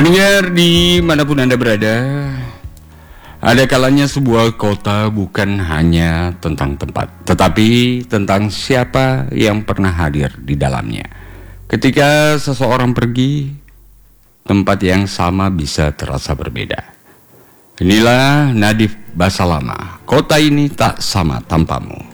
Pendengar dimanapun Anda berada, ada kalanya sebuah kota bukan hanya tentang tempat, tetapi tentang siapa yang pernah hadir di dalamnya. Ketika seseorang pergi, tempat yang sama bisa terasa berbeda. Inilah Nadif Basalama, kota ini tak sama tanpamu.